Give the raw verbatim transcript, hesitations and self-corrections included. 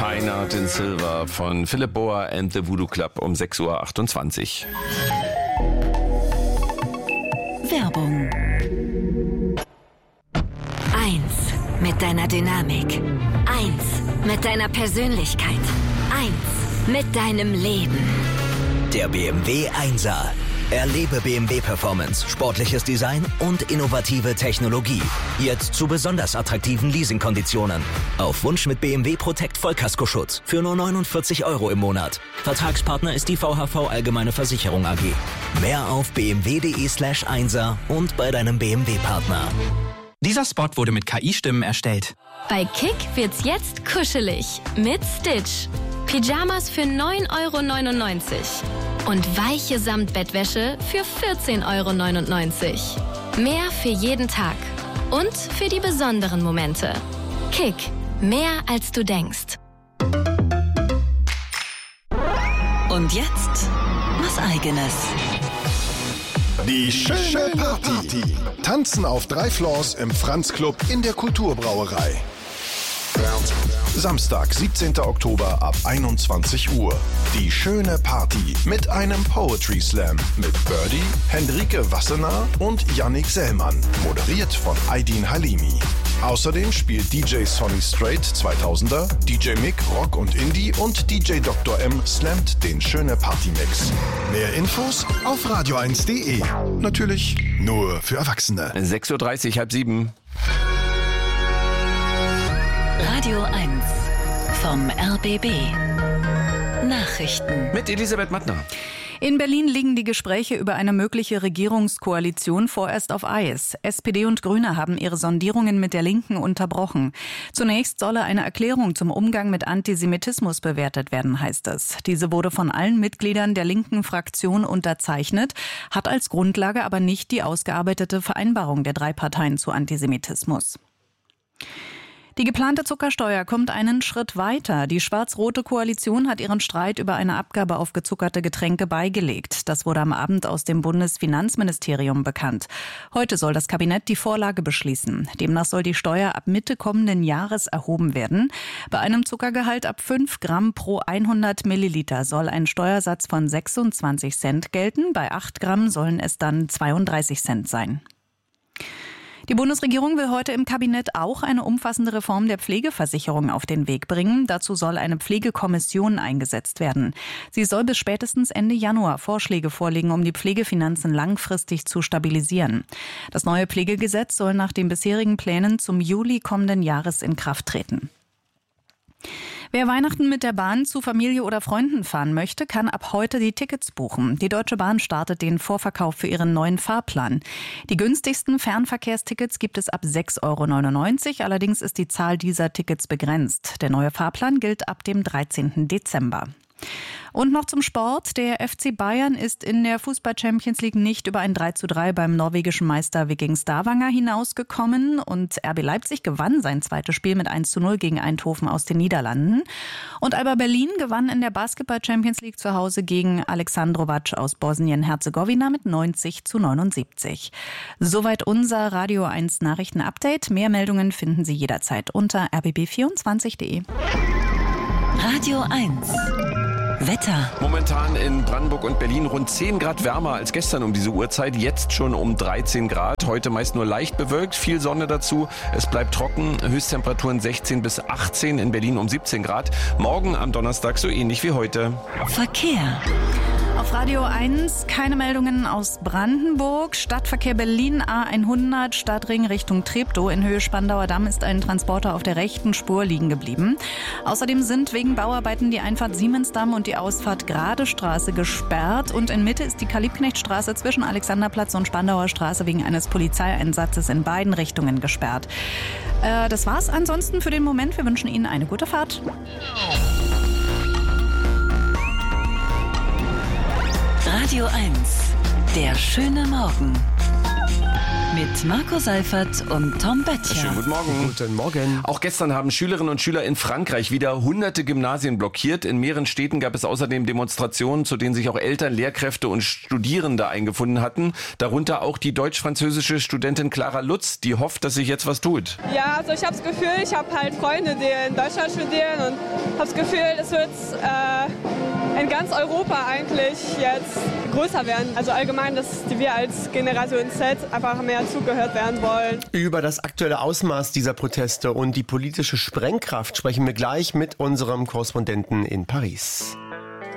Reinhard in Silver von Philip Boa and the Voodoo Club um sechs Uhr achtundzwanzig. Werbung. Eins mit deiner Dynamik. Eins mit deiner Persönlichkeit. Eins mit deinem Leben. Der B M W Einser. Erlebe B M W Performance, sportliches Design und innovative Technologie. Jetzt zu besonders attraktiven Leasingkonditionen. Auf Wunsch mit B M W Protect Vollkaskoschutz für nur neunundvierzig Euro im Monat. Vertragspartner ist die V H V Allgemeine Versicherung A G. Mehr auf bmw.de slash Einser und bei deinem B M W-Partner. Dieser Spot wurde mit K I-Stimmen erstellt. Bei Kick wird's jetzt kuschelig mit Stitch. Pyjamas für neun Euro neunundneunzig und weiche Samtbettwäsche für vierzehn Euro neunundneunzig. Mehr für jeden Tag und für die besonderen Momente. Kick, mehr als du denkst. Und jetzt was Eigenes. Die schöne Party. Tanzen auf drei Floors im Franz Club in der Kulturbrauerei. Samstag, siebzehnten Oktober ab einundzwanzig Uhr. Die schöne Party mit einem Poetry Slam mit Birdie, Hendrike Wassenaar und Yannick Sellmann. Moderiert von Aydin Halimi. Außerdem spielt D J Sonny Straight zweitausender, D J Mick Rock und Indie und D J Doktor M slammt den schöne Party Mix. Mehr Infos auf radio eins punkt de. Natürlich nur für Erwachsene. sechs Uhr dreißig, halb sieben. Radio eins vom R B B. Nachrichten. Mit Elisabeth Mattner. In Berlin liegen die Gespräche über eine mögliche Regierungskoalition vorerst auf Eis. S P D und Grüne haben ihre Sondierungen mit der Linken unterbrochen. Zunächst solle eine Erklärung zum Umgang mit Antisemitismus bewertet werden, heißt es. Diese wurde von allen Mitgliedern der linken Fraktion unterzeichnet, hat als Grundlage aber nicht die ausgearbeitete Vereinbarung der drei Parteien zu Antisemitismus. Die geplante Zuckersteuer kommt einen Schritt weiter. Die schwarz-rote Koalition hat ihren Streit über eine Abgabe auf gezuckerte Getränke beigelegt. Das wurde am Abend aus dem Bundesfinanzministerium bekannt. Heute soll das Kabinett die Vorlage beschließen. Demnach soll die Steuer ab Mitte kommenden Jahres erhoben werden. Bei einem Zuckergehalt ab fünf Gramm pro hundert Milliliter soll ein Steuersatz von sechsundzwanzig Cent gelten. Bei acht Gramm sollen es dann zweiunddreißig Cent sein. Die Bundesregierung will heute im Kabinett auch eine umfassende Reform der Pflegeversicherung auf den Weg bringen. Dazu soll eine Pflegekommission eingesetzt werden. Sie soll bis spätestens Ende Januar Vorschläge vorlegen, um die Pflegefinanzen langfristig zu stabilisieren. Das neue Pflegegesetz soll nach den bisherigen Plänen zum Juli kommenden Jahres in Kraft treten. Wer Weihnachten mit der Bahn zu Familie oder Freunden fahren möchte, kann ab heute die Tickets buchen. Die Deutsche Bahn startet den Vorverkauf für ihren neuen Fahrplan. Die günstigsten Fernverkehrstickets gibt es ab sechs Euro neunundneunzig. Allerdings ist die Zahl dieser Tickets begrenzt. Der neue Fahrplan gilt ab dem dreizehnten Dezember. Und noch zum Sport. Der F C Bayern ist in der Fußball-Champions League nicht über ein drei zu drei beim norwegischen Meister Viking Stavanger hinausgekommen. Und R B Leipzig gewann sein zweites Spiel mit eins zu null gegen Eindhoven aus den Niederlanden. Und Alba Berlin gewann in der Basketball-Champions League zu Hause gegen Aleksandrovac aus Bosnien-Herzegowina mit neunzig zu neunundsiebzig. Soweit unser Radio eins Nachrichten-Update. Mehr Meldungen finden Sie jederzeit unter r b b vierundzwanzig punkt de. Radio eins. Wetter. Momentan in Brandenburg und Berlin rund zehn Grad wärmer als gestern um diese Uhrzeit. Jetzt schon um dreizehn Grad. Heute meist nur leicht bewölkt, viel Sonne dazu. Es bleibt trocken. Höchsttemperaturen sechzehn bis achtzehn, in Berlin um siebzehn Grad. Morgen am Donnerstag so ähnlich wie heute. Verkehr. Auf Radio eins keine Meldungen aus Brandenburg. Stadtverkehr Berlin A hundert, Stadtring Richtung Treptow. In Höhe Spandauer Damm ist ein Transporter auf der rechten Spur liegen geblieben. Außerdem sind wegen Bauarbeiten die Einfahrt Siemensdamm und die Ausfahrt Gradestraße gesperrt. Und in Mitte ist die Karl-Liebknecht-Straße zwischen Alexanderplatz und Spandauer Straße wegen eines Polizeieinsatzes in beiden Richtungen gesperrt. Äh, das war's ansonsten für den Moment. Wir wünschen Ihnen eine gute Fahrt. Radio eins. Der schöne Morgen. Mit Marco Seifert und Tom Böttcher. Schönen guten Morgen. Guten Morgen. Auch gestern haben Schülerinnen und Schüler in Frankreich wieder hunderte Gymnasien blockiert. In mehreren Städten gab es außerdem Demonstrationen, zu denen sich auch Eltern, Lehrkräfte und Studierende eingefunden hatten. Darunter auch die deutsch-französische Studentin Clara Lutz, die hofft, dass sich jetzt was tut. Ja, also ich habe das Gefühl, ich habe halt Freunde, die in Deutschland studieren und habe das Gefühl, es wird äh, in ganz Europa eigentlich jetzt größer werden. Also allgemein, dass wir als Generation Z einfach mehr zugehört werden wollen. Über das aktuelle Ausmaß dieser Proteste und die politische Sprengkraft sprechen wir gleich mit unserem Korrespondenten in Paris.